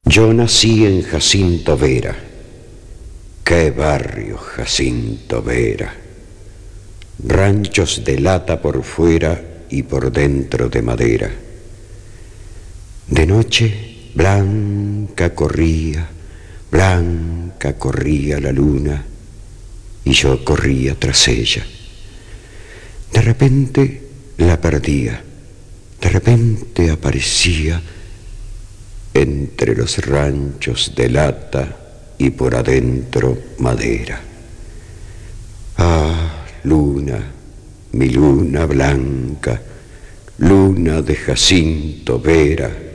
Yo nací en Jacinto Vera. ¡Qué barrio, Jacinto Vera! Ranchos de lata por fuera y por dentro de madera. De noche blanca corría la luna, y yo corría tras ella. De repente la perdía, de repente aparecía entre los ranchos de lata y por adentro madera. Ah, luna, mi luna blanca, luna de Jacinto Vera,